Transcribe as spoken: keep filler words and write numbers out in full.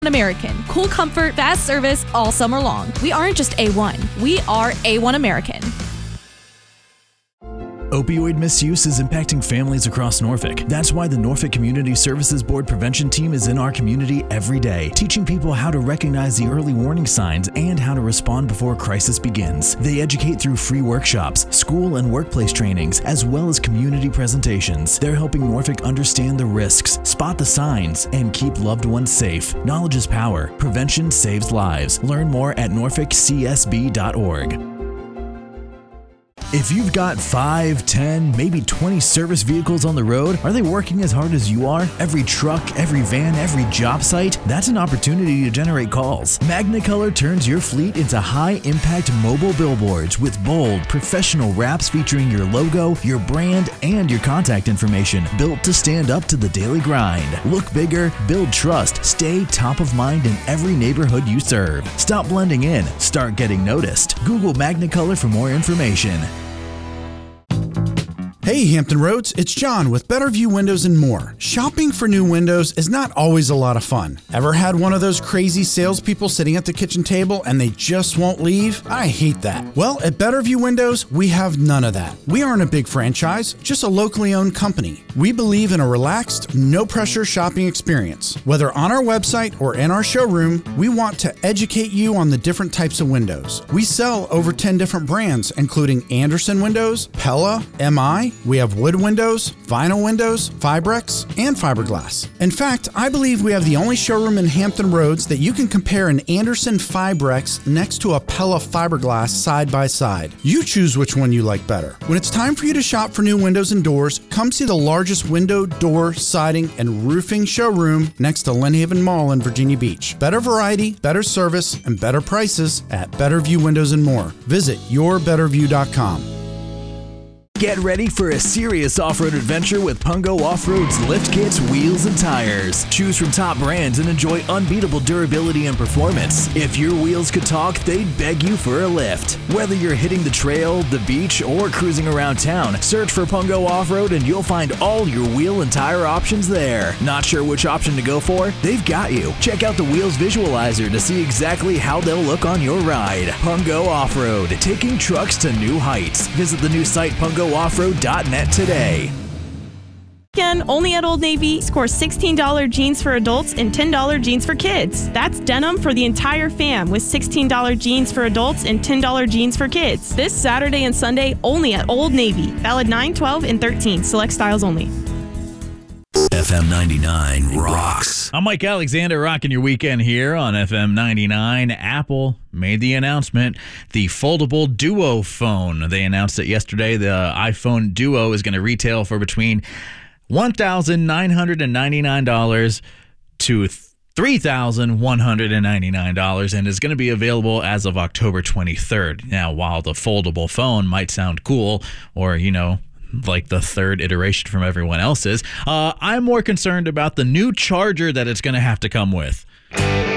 American. Cool comfort, fast service all summer long. We aren't just A one. We are A one American. Opioid misuse is impacting families across Norfolk. That's why the Norfolk Community Services Board prevention team is in our community every day, teaching people how to recognize the early warning signs and how to respond before crisis begins. They educate through free workshops, school and workplace trainings, as well as community presentations. They're helping Norfolk understand the risks, spot the signs, and keep loved ones safe. Knowledge is power. Prevention saves lives. Learn more at norfolk c s b dot org. If you've got five, ten, maybe twenty service vehicles on the road, are they working as hard as you are? Every truck, every van, every job site? That's an opportunity to generate calls. Magnacolor turns your fleet into high-impact mobile billboards with bold, professional wraps featuring your logo, your brand, and your contact information, built to stand up to the daily grind. Look bigger, build trust, stay top of mind in every neighborhood you serve. Stop blending in, start getting noticed. Google Magnacolor for more information. Hey Hampton Roads, it's John with Better View Windows and More. Shopping for new windows is not always a lot of fun. Ever had one of those crazy salespeople sitting at the kitchen table and they just won't leave? I hate that. Well, at Better View Windows, we have none of that. We aren't a big franchise, just a locally owned company. We believe in a relaxed, no-pressure shopping experience. Whether on our website or in our showroom, we want to educate you on the different types of windows. We sell over ten different brands, including Andersen Windows, Pella, M I, we have wood windows, vinyl windows, Fibrex, and fiberglass. In fact, I believe we have the only showroom in Hampton Roads that you can compare an Andersen Fibrex next to a Pella fiberglass side by side. You choose which one you like better. When it's time for you to shop for new windows and doors, come see the largest window, door, siding, and roofing showroom next to Lynn Haven Mall in Virginia Beach. Better variety, better service, and better prices at Better View Windows and More. Visit your better view dot com. Get ready for a serious off-road adventure with Pungo Off-Road's lift kits, wheels, and tires. Choose from top brands and enjoy unbeatable durability and performance. If your wheels could talk, they'd beg you for a lift. Whether you're hitting the trail, the beach, or cruising around town, search for Pungo Off-Road and you'll find all your wheel and tire options there. Not sure which option to go for? They've got you. Check out the Wheels Visualizer to see exactly how they'll look on your ride. Pungo Off-Road, taking trucks to new heights. Visit the new site pungo off road dot net today. Again, only at Old Navy, score sixteen dollars jeans for adults and ten dollars jeans for kids. That's denim for the entire fam with sixteen dollars jeans for adults and ten dollars jeans for kids. This Saturday and Sunday only at Old Navy. Valid nine, twelve, and thirteen. Select styles only. F M ninety-nine rocks. I'm Mike Alexander, rocking your weekend here on F M ninety-nine. Apple made the announcement, the foldable Duo phone. They announced it yesterday. The iPhone Duo is going to retail for between one thousand nine hundred ninety-nine dollars to three thousand one hundred ninety-nine dollars and is going to be available as of October twenty-third. Now, while the foldable phone might sound cool or, you know, like the third iteration from everyone else's, uh, I'm more concerned about the new charger that it's going to have to come with.